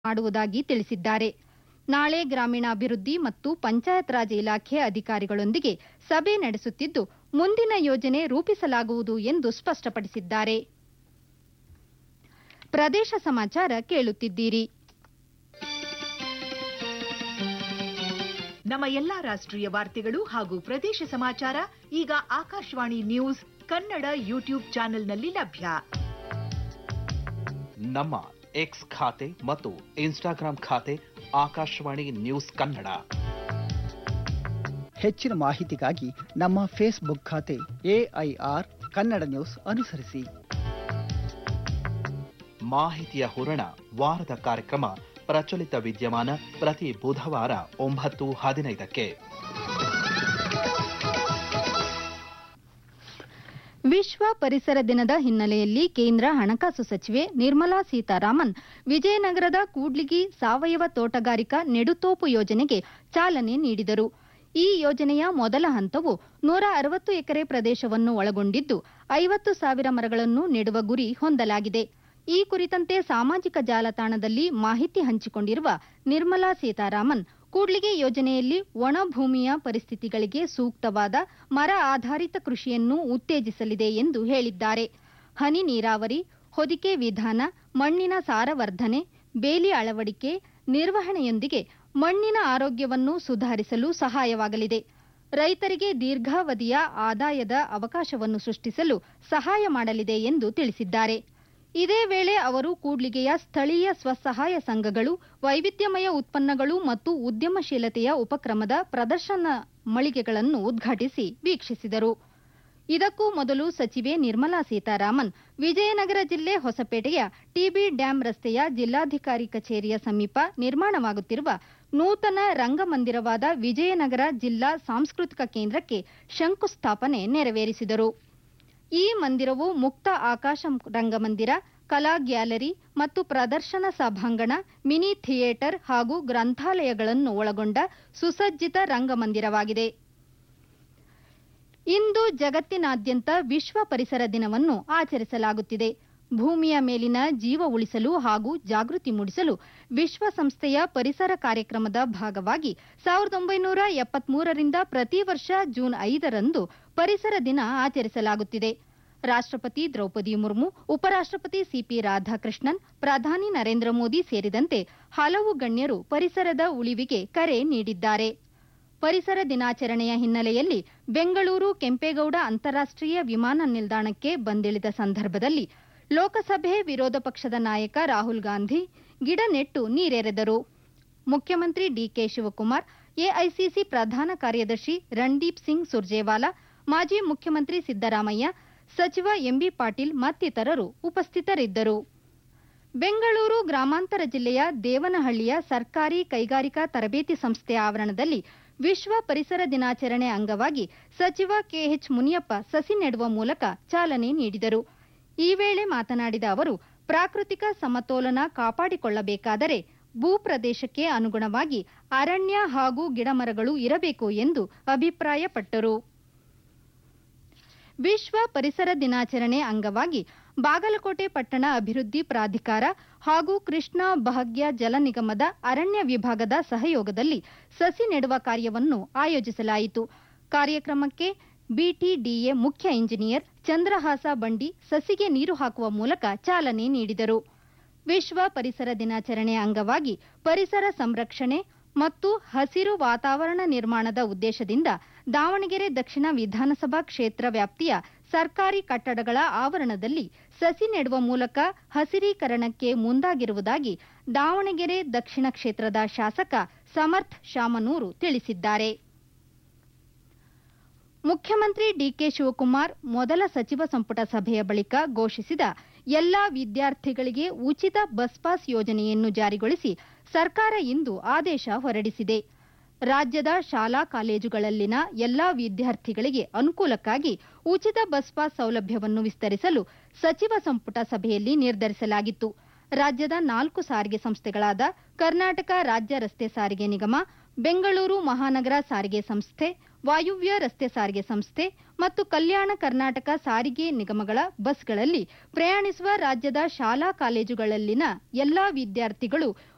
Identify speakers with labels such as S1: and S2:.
S1: ಮಾಡುವುದಾಗಿ ತಿಳಿಸಿದ್ದಾರೆ. ನಾಳೆ ಗ್ರಾಮೀಣಾಭಿವೃದ್ಧಿ ಮತ್ತು ಪಂಚಾಯತ್ ರಾಜ್ ಇಲಾಖೆ ಅಧಿಕಾರಿಗಳೊಂದಿಗೆ ಸಭೆ ನಡೆಸುತ್ತಿದ್ದು, ಮುಂದಿನ ಯೋಜನೆ ರೂಪಿಸಲಾಗುವುದು ಎಂದು ಸ್ಪಷ್ಟಪಡಿಸಿದ್ದಾರೆ. ಪ್ರದೇಶ ಸಮಾಚಾರ ಕೇಳುತ್ತಿದ್ದೀರಿ.
S2: ನಮ್ಮ ಎಲ್ಲಾ ರಾಷ್ಟ್ರೀಯ ವಾರ್ತೆಗಳು ಹಾಗೂ ಪ್ರದೇಶ ಸಮಾಚಾರ ಈಗ ಆಕಾಶವಾಣಿ ನ್ಯೂಸ್ ಕನ್ನಡ ಯೂಟ್ಯೂಬ್ ಚಾನೆಲ್ನಲ್ಲಿ ಲಭ್ಯ.
S3: ನಮ್ಮ ಎಕ್ಸ್ ಖಾತೆ ಮತ್ತು ಇನ್ಸ್ಟಾಗ್ರಾಂ ಖಾತೆ ಆಕಾಶವಾಣಿ ನ್ಯೂಸ್ ಕನ್ನಡ.
S4: ಹೆಚ್ಚಿನ ಮಾಹಿತಿಗಾಗಿ ನಮ್ಮ ಫೇಸ್ಬುಕ್ ಖಾತೆ AIR ಕನ್ನಡ ನ್ಯೂಸ್ ಅನುಸರಿಸಿ.
S3: ಮಾಹಿತಿಯ ಹೂರಣ ವಾರದ ಕಾರ್ಯಕ್ರಮ ಪ್ರಚಲಿತ ವಿದ್ಯಮಾನ ಪ್ರತಿ ಬುಧವಾರ 9:15ಕ್ಕೆ.
S1: ವಿಶ್ವ ಪರಿಸರ ದಿನದ ಹಿನ್ನೆಲೆಯಲ್ಲಿ ಕೇಂದ್ರ ಹಣಕಾಸು ಸಚಿವೆ ನಿರ್ಮಲಾ ಸೀತಾರಾಮನ್ ವಿಜಯನಗರದ ಕೂಡ್ಲಿಗಿ ಸಾವಯವ ತೋಟಗಾರಿಕಾ ನೆಡುತೋಪು ಯೋಜನೆಗೆ ಚಾಲನೆ ನೀಡಿದರು. ಈ ಯೋಜನೆಯ ಮೊದಲ ಹಂತವು 160 ಎಕರೆ ಪ್ರದೇಶವನ್ನು ಒಳಗೊಂಡಿದ್ದು 50,000 ಮರಗಳನ್ನು ನೆಡುವ ಗುರಿ ಹೊಂದಲಾಗಿದೆ. ಈ ಕುರಿತಂತೆ ಸಾಮಾಜಿಕ ಜಾಲತಾಣದಲ್ಲಿ ಮಾಹಿತಿ ಹಂಚಿಕೊಂಡಿರುವ ನಿರ್ಮಲಾ ಸೀತಾರಾಮನ್, ಕೂಡ್ಲಿಗಿ ಯೋಜನೆಯಲ್ಲಿ ಒಣ ಭೂಮಿಯ ಪರಿಸ್ಥಿತಿಗಳಿಗೆ ಸೂಕ್ತವಾದ ಮರ ಆಧಾರಿತ ಕೃಷಿಯನ್ನು ಉತ್ತೇಜಿಸಲಿದೆ ಎಂದು ಹೇಳಿದ್ದಾರೆ. ಹನಿ ನೀರಾವರಿ, ಹೊದಿಕೆ ವಿಧಾನ, ಮಣ್ಣಿನ ಸಾರವರ್ಧನೆ, ಬೇಲಿ ಅಳವಡಿಕೆ, ನಿರ್ವಹಣೆಯೊಂದಿಗೆ ಮಣ್ಣಿನ ಆರೋಗ್ಯವನ್ನು ಸುಧಾರಿಸಲು ಸಹಾಯವಾಗಲಿದೆ. ರೈತರಿಗೆ ದೀರ್ಘಾವಧಿಯ ಆದಾಯದ ಅವಕಾಶವನ್ನು ಸೃಷ್ಟಿಸಲು ಸಹಾಯ ಮಾಡಲಿದೆ ಎಂದು ತಿಳಿಸಿದ್ದಾರೆ. ಇದೇ ವೇಳೆ ಅವರು ಕೂಡ್ಲಿಗೆಯ ಸ್ಥಳೀಯ ಸ್ವಸಹಾಯ ಸಂಘಗಳು, ವೈವಿಧ್ಯಮಯ ಉತ್ಪನ್ನಗಳು ಮತ್ತು ಉದ್ಯಮಶೀಲತೆಯ ಉಪಕ್ರಮದ ಪ್ರದರ್ಶನ ಮಳಿಗೆಗಳನ್ನು ಉದ್ಘಾಟಿಸಿ ವೀಕ್ಷಿಸಿದರು. ಇದಕ್ಕೂ ಮೊದಲು ಸಚಿವೆ ನಿರ್ಮಲಾ ಸೀತಾರಾಮನ್ ವಿಜಯನಗರ ಜಿಲ್ಲೆ ಹೊಸಪೇಟೆಯ ಟಿಬಿ ಡ್ಯಾಂ ರಸ್ತೆಯ ಜಿಲ್ಲಾಧಿಕಾರಿ ಕಚೇರಿಯ ಸಮೀಪ ನಿರ್ಮಾಣವಾಗುತ್ತಿರುವ ನೂತನ ರಂಗಮಂದಿರವಾದ ವಿಜಯನಗರ ಜಿಲ್ಲಾ ಸಾಂಸ್ಕೃತಿಕ ಕೇಂದ್ರಕ್ಕೆ ಶಂಕುಸ್ಥಾಪನೆ ನೆರವೇರಿಸಿದರು. ಈ ಮಂದಿರವು ಮುಕ್ತ ಆಕಾಶ ರಂಗಮಂದಿರ, ಕಲಾ ಗ್ಯಾಲರಿ ಮತ್ತು ಪ್ರದರ್ಶನ ಸಭಾಂಗಣ, ಮಿನಿ ಥಿಯೇಟರ್ ಹಾಗೂ ಗ್ರಂಥಾಲಯಗಳನ್ನು ಒಳಗೊಂಡ ಸುಸಜ್ಜಿತ ರಂಗಮಂದಿರವಾಗಿದೆ. ಇಂದು ಜಗತ್ತಿನಾದ್ಯಂತ ವಿಶ್ವ ಪರಿಸರ ದಿನವನ್ನು ಆಚರಿಸಲಾಗುತ್ತಿದೆ. ಭೂಮಿಯ ಮೇಲಿನ ಜೀವ ಉಳಿಸಲು ಹಾಗೂ ಜಾಗೃತಿ ಮೂಡಿಸಲು ವಿಶ್ವಸಂಸ್ಥೆಯ ಪರಿಸರ ಕಾರ್ಯಕ್ರಮದ ಭಾಗವಾಗಿ 1973ರಿಂದ ಪ್ರತಿ ವರ್ಷ ಜೂನ್ 5ರಂದು ಪರಿಸರ ದಿನ ಆಚರಿಸಲಾಗುತ್ತಿದೆ. ರಾಷ್ಟ್ರಪತಿ ದ್ರೌಪದಿ ಮುರ್ಮು, ಉಪರಾಷ್ಟ್ರಪತಿ ಸಿಪಿ ರಾಧಾಕೃಷ್ಣನ್, ಪ್ರಧಾನಿ ನರೇಂದ್ರ ಮೋದಿ ಸೇರಿದಂತೆ ಹಲವು ಗಣ್ಯರು ಪರಿಸರದ ಉಳಿವಿಗೆ ಕರೆ ನೀಡಿದ್ದಾರೆ. ಪರಿಸರ ದಿನಾಚರಣೆಯ ಹಿನ್ನೆಲೆಯಲ್ಲಿ ಬೆಂಗಳೂರು ಕೆಂಪೇಗೌಡ ಅಂತಾರಾಷ್ಟ್ರೀಯ ವಿಮಾನ ನಿಲ್ದಾಣಕ್ಕೆ ಬಂದಿಳಿದ ಸಂದರ್ಭದಲ್ಲಿ ಲೋಕಸಭೆ ವಿರೋಧ ಪಕ್ಷದ ನಾಯಕ ರಾಹುಲ್ ಗಾಂಧಿ ಗಿಡ ನೆಟ್ಟು ನೀರೆರೆದರು. ಮುಖ್ಯಮಂತ್ರಿ ಡಿಕೆ ಶಿವಕುಮಾರ್, ಎಐಸಿಸಿ ಪ್ರಧಾನ ಕಾರ್ಯದರ್ಶಿ ರಣದೀಪ್ ಸಿಂಗ್ ಸುರ್ಜೇವಾಲಾ, ಮಾಜಿ ಮುಖ್ಯಮಂತ್ರಿ ಸಿದ್ದರಾಮಯ್ಯ, ಸಚಿವ ಎಂಬಿ ಪಾಟೀಲ್ ಮತ್ತಿತರರು ಉಪಸ್ಥಿತರಿದ್ದರು. ಬೆಂಗಳೂರು ಗ್ರಾಮಾಂತರ ಜಿಲ್ಲೆಯ ದೇವನಹಳ್ಳಿಯ ಸರ್ಕಾರಿ ಕೈಗಾರಿಕಾ ತರಬೇತಿ ಸಂಸ್ಥೆ ಆವರಣದಲ್ಲಿ ವಿಶ್ವ ಪರಿಸರ ದಿನಾಚರಣೆ ಅಂಗವಾಗಿ ಸಚಿವ ಕೆಎಚ್ ಮುನಿಯಪ್ಪ ಸಸಿ ನೆಡುವ ಮೂಲಕ ಚಾಲನೆ ನೀಡಿದರು. ಈ ವೇಳೆ ಮಾತನಾಡಿದ ಅವರು, ಪ್ರಾಕೃತಿಕ ಸಮತೋಲನ ಕಾಪಾಡಿಕೊಳ್ಳಬೇಕಾದರೆ ಭೂಪ್ರದೇಶಕ್ಕೆ ಅನುಗುಣವಾಗಿ ಅರಣ್ಯ ಹಾಗೂ ಗಿಡಮರಗಳು ಇರಬೇಕು ಎಂದು ಅಭಿಪ್ರಾಯಪಟ್ಟರು. ವಿಶ್ವ ಪರಿಸರ ದಿನಾಚರಣೆ ಅಂಗವಾಗಿ ಬಾಗಲಕೋಟೆ ಪಟ್ಟಣ ಅಭಿವೃದ್ಧಿ ಪ್ರಾಧಿಕಾರ ಹಾಗೂ ಕೃಷ್ಣಾ ಭಾಗ್ಯ ಜಲ ನಿಗಮದ ಅರಣ್ಯ ವಿಭಾಗದ ಸಹಯೋಗದಲ್ಲಿ ಸಸಿ ನೆಡುವ ಕಾರ್ಯವನ್ನು ಆಯೋಜಿಸಲಾಯಿತು. ಕಾರ್ಯಕ್ರಮಕ್ಕೆ ಬಿಟಿಡಿಎ ಮುಖ್ಯ ಇಂಜಿನಿಯರ್ ಚಂದ್ರಹಾಸ ಬಂಡಿ ಸಸಿಗೆ ನೀರು ಹಾಕುವ ಮೂಲಕ ಚಾಲನೆ ನೀಡಿದರು. ವಿಶ್ವ ಪರಿಸರ ದಿನಾಚರಣೆ ಅಂಗವಾಗಿ ಪರಿಸರ ಸಂರಕ್ಷಣೆ ಮತ್ತು ಹಸಿರು ವಾತಾವರಣ ನಿರ್ಮಾಣದ ಉದ್ದೇಶದಿಂದ ದಾವಣಗೆರೆ ದಕ್ಷಿಣ ವಿಧಾನಸಭಾ ಕ್ಷೇತ್ರ ವ್ಯಾಪ್ತಿಯ ಸರ್ಕಾರಿ ಕಟ್ಟಡಗಳ ಆವರಣದಲ್ಲಿ ಸಸಿ ನೆಡುವ ಮೂಲಕ ಹಸಿರೀಕರಣಕ್ಕೆ ಮುಂದಾಗಿರುವುದಾಗಿ ದಾವಣಗೆರೆ ದಕ್ಷಿಣ ಕ್ಷೇತ್ರದ ಶಾಸಕ ಸಮರ್ಥ್ ಶಾಮನೂರು ತಿಳಿಸಿದ್ದಾರೆ. ಮುಖ್ಯಮಂತ್ರಿ ಡಿಕೆ ಶಿವಕುಮಾರ್ ಮೊದಲ ಸಚಿವ ಸಂಪುಟ ಸಭೆಯ ಬಳಿಕ ಘೋಷಿಸಿದ ಎಲ್ಲಾ ವಿದ್ಯಾರ್ಥಿಗಳಿಗೆ ಉಚಿತ ಬಸ್ ಪಾಸ್ ಯೋಜನೆಯನ್ನು ಜಾರಿಗೊಳಿಸಿ ಸರ್ಕಾರ ಇಂದು ಆದೇಶ ಹೊರಡಿಸಿದೆ. ರಾಜ್ಯದ ಶಾಲಾ ಕಾಲೇಜುಗಳಲ್ಲಿನ ಎಲ್ಲಾ ವಿದ್ಯಾರ್ಥಿಗಳಿಗೆ ಅನುಕೂಲಕ್ಕಾಗಿ ಉಚಿತ ಬಸ್ ಪಾಸ್ ಸೌಲಭ್ಯವನ್ನು ವಿಸ್ತರಿಸಲು ಸಚಿವ ಸಂಪುಟ ಸಭೆಯಲ್ಲಿ ನಿರ್ಧರಿಸಲಾಗಿತ್ತು. ರಾಜ್ಯದ 4 ಸಾರಿಗೆ ಸಂಸ್ಥೆಗಳಾದ ಕರ್ನಾಟಕ ರಾಜ್ಯ ರಸ್ತೆ ಸಾರಿಗೆ ನಿಗಮ, ಬೆಂಗಳೂರು ಮಹಾನಗರ ಸಾರಿಗೆ ಸಂಸ್ಥೆ, ವಾಯುವ್ಯ ರಸ್ತೆ ಸಾರಿಗೆ ಸಂಸ್ಥೆ ಮತ್ತು ಕಲ್ಯಾಣ ಕರ್ನಾಟಕ ಸಾರಿಗೆ ನಿಗಮಗಳ ಬಸ್ಗಳಲ್ಲಿ ಪ್ರಯಾಣಿಸುವ ರಾಜ್ಯದ ಶಾಲಾ ಕಾಲೇಜುಗಳಲ್ಲಿನ ಎಲ್ಲಾ ವಿದ್ಯಾರ್ಥಿಗಳು